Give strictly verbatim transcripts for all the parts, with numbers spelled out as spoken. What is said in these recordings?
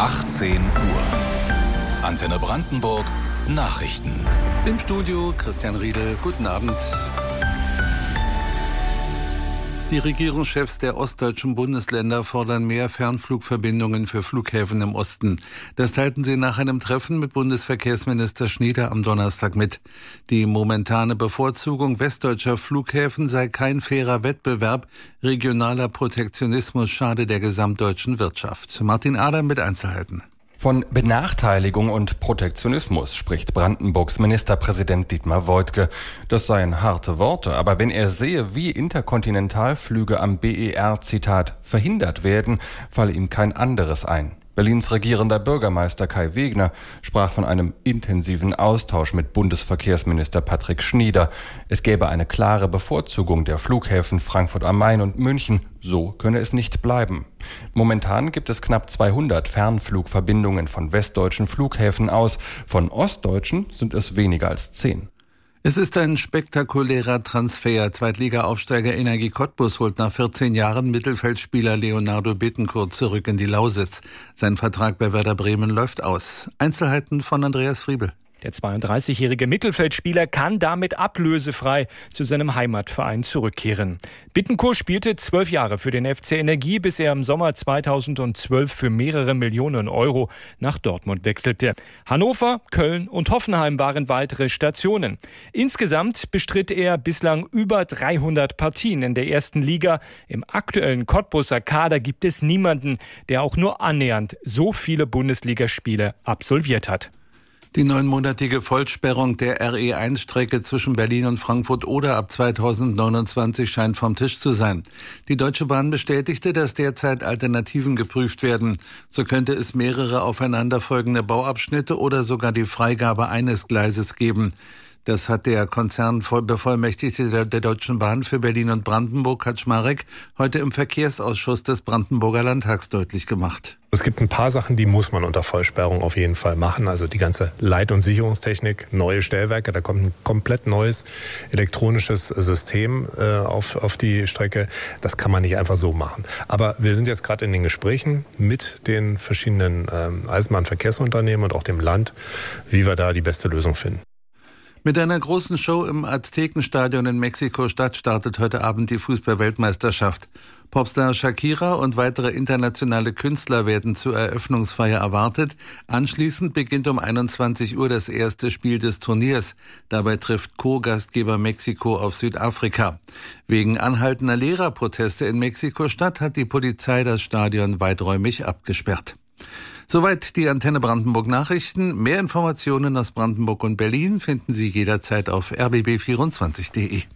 achtzehn Uhr. Antenne Brandenburg Nachrichten. Im Studio Christian Riedel. Guten Abend. Die Regierungschefs der ostdeutschen Bundesländer fordern mehr Fernflugverbindungen für Flughäfen im Osten. Das teilten sie nach einem Treffen mit Bundesverkehrsminister Schnieder am Donnerstag mit. Die momentane Bevorzugung westdeutscher Flughäfen sei kein fairer Wettbewerb. Regionaler Protektionismus schade der gesamtdeutschen Wirtschaft. Martin Adam mit Einzelheiten. Von Benachteiligung und Protektionismus spricht Brandenburgs Ministerpräsident Dietmar Woidke. Das seien harte Worte, aber wenn er sehe, wie Interkontinentalflüge am B E R, Zitat, verhindert werden, falle ihm kein anderes ein. Berlins regierender Bürgermeister Kai Wegner sprach von einem intensiven Austausch mit Bundesverkehrsminister Patrick Schnieder. Es gäbe eine klare Bevorzugung der Flughäfen Frankfurt am Main und München. So könne es nicht bleiben. Momentan gibt es knapp zweihundert Fernflugverbindungen von westdeutschen Flughäfen aus. Von ostdeutschen sind es weniger als zehn. Es ist ein spektakulärer Transfer. Zweitliga-Aufsteiger Energie Cottbus holt nach vierzehn Jahren Mittelfeldspieler Leonardo Bittencourt zurück in die Lausitz. Sein Vertrag bei Werder Bremen läuft aus. Einzelheiten von Andreas Friebel. Der zweiunddreißigjährige Mittelfeldspieler kann damit ablösefrei zu seinem Heimatverein zurückkehren. Bittencourt spielte zwölf Jahre für den F C Energie, bis er im Sommer zweitausendzwölf für mehrere Millionen Euro nach Dortmund wechselte. Hannover, Köln und Hoffenheim waren weitere Stationen. Insgesamt bestritt er bislang über dreihundert Partien in der ersten Liga. Im aktuellen Cottbuser Kader gibt es niemanden, der auch nur annähernd so viele Bundesligaspiele absolviert hat. Die neunmonatige Vollsperrung der R E eins Strecke zwischen Berlin und Frankfurt Oder ab zweitausendneunundzwanzig scheint vom Tisch zu sein. Die Deutsche Bahn bestätigte, dass derzeit Alternativen geprüft werden. So könnte es mehrere aufeinanderfolgende Bauabschnitte oder sogar die Freigabe eines Gleises geben. Das hat der Konzernbevollmächtigte der, der Deutschen Bahn für Berlin und Brandenburg, Kaczmarek, heute im Verkehrsausschuss des Brandenburger Landtags deutlich gemacht. Es gibt ein paar Sachen, die muss man unter Vollsperrung auf jeden Fall machen. Also die ganze Leit- und Sicherungstechnik, neue Stellwerke, da kommt ein komplett neues elektronisches System äh, auf, auf die Strecke. Das kann man nicht einfach so machen. Aber wir sind jetzt gerade in den Gesprächen mit den verschiedenen ähm, Eisenbahnverkehrsunternehmen und auch dem Land, wie wir da die beste Lösung finden. Mit einer großen Show im Aztekenstadion in Mexiko-Stadt startet heute Abend die Fußball-Weltmeisterschaft. Popstar Shakira und weitere internationale Künstler werden zur Eröffnungsfeier erwartet. Anschließend beginnt um einundzwanzig Uhr das erste Spiel des Turniers. Dabei trifft Co-Gastgeber Mexiko auf Südafrika. Wegen anhaltender Lehrerproteste in Mexiko-Stadt hat die Polizei das Stadion weiträumig abgesperrt. Soweit die Antenne Brandenburg Nachrichten. Mehr Informationen aus Brandenburg und Berlin finden Sie jederzeit auf r b b vierundzwanzig punkt d e.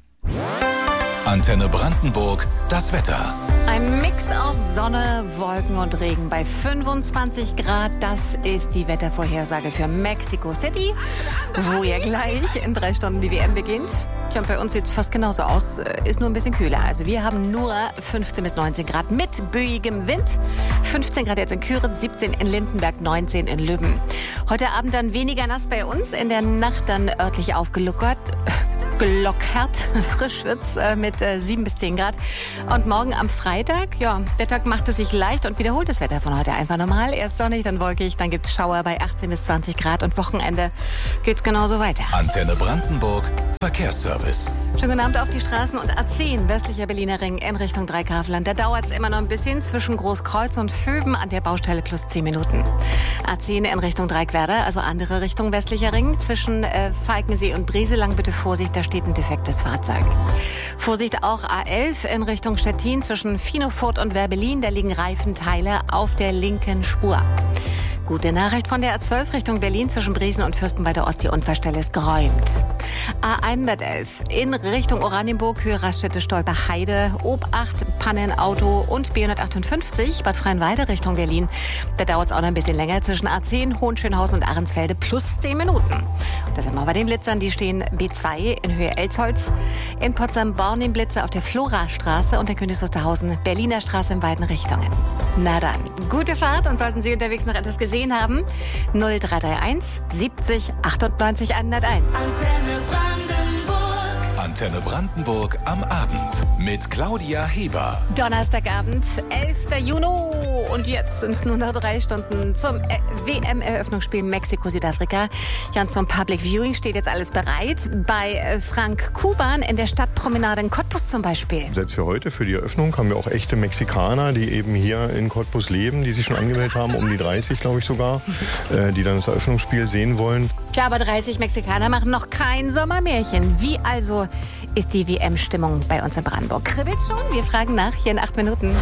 Antenne Brandenburg, das Wetter. Ein Mix aus Sonne, Wolken und Regen bei fünfundzwanzig Grad. Das ist die Wettervorhersage für Mexico City, wo ja gleich in drei Stunden die W M beginnt. Tja, bei uns sieht es fast genauso aus, ist nur ein bisschen kühler. Also wir haben nur fünfzehn bis neunzehn Grad mit böigem Wind. fünfzehn Grad jetzt in Küritz, siebzehn in Lindenberg, neunzehn in Lübben. Heute Abend dann weniger nass bei uns, in der Nacht dann örtlich aufgelockert. Gelockert, frisch wird's äh, mit äh, sieben bis zehn Grad. Und morgen am Freitag, ja, der Tag macht es sich leicht und wiederholt das Wetter von heute einfach normal. Erst sonnig, dann wolkig, dann gibt's Schauer bei achtzehn bis zwanzig Grad und Wochenende geht's genauso weiter. Antenne Brandenburg, Verkehrsservice. Schönen guten Abend auf die Straßen und A zehn, westlicher Berliner Ring in Richtung Dreigrafland. Da dauert's immer noch ein bisschen zwischen Großkreuz und Föben an der Baustelle plus zehn Minuten. A zehn in Richtung Dreieckwerder, also andere Richtung westlicher Ring. Zwischen äh, Falkensee und Brieselang bitte Vorsicht, da steht ein defektes Fahrzeug. Vorsicht auch A elf in Richtung Stettin zwischen Finofurt und Werbelin. Da liegen Reifenteile auf der linken Spur. Gute Nachricht von der A zwölf Richtung Berlin zwischen Briesen und Fürstenwalder Ost. Die Unfallstelle ist geräumt. A hundertelf in Richtung Oranienburg, Höhe Raststätte Stolper-Heide, Obacht, Pannenauto und B hundertachtundfünfzig Bad Freienwalde Richtung Berlin. Da dauert es auch noch ein bisschen länger zwischen A zehn, Hohenschönhausen und Ahrensfelde plus zehn Minuten. Und da sind wir bei den Blitzern, die stehen B zwei in Höhe Elsholz, in Potsdam-Born im Blitzer auf der Florastraße und der Königs Wusterhausen Berliner Straße in beiden Richtungen. Na dann, gute Fahrt und sollten Sie unterwegs noch etwas gesehen haben, null drei drei eins siebzig achtundneunzig hunderteins. Antenne Brandenburg. Antenne Brandenburg am Abend mit Claudia Heber. Donnerstagabend, elfter Juni. Und jetzt sind es nur noch drei Stunden zum W M-Eröffnungsspiel Mexiko-Südafrika. Ja, und zum Public Viewing steht jetzt alles bereit. Bei Frank Kuban in der Stadtpromenade in Cottbus zum Beispiel. Selbst für heute, für die Eröffnung, haben wir auch echte Mexikaner, die eben hier in Cottbus leben, die sich schon angemeldet haben, um die dreißig, glaube ich sogar, äh, die dann das Eröffnungsspiel sehen wollen. Klar, aber dreißig Mexikaner machen noch kein Sommermärchen. Wie also ist die W M-Stimmung bei uns in Brandenburg? Kribbelt's schon? Wir fragen nach hier in acht Minuten.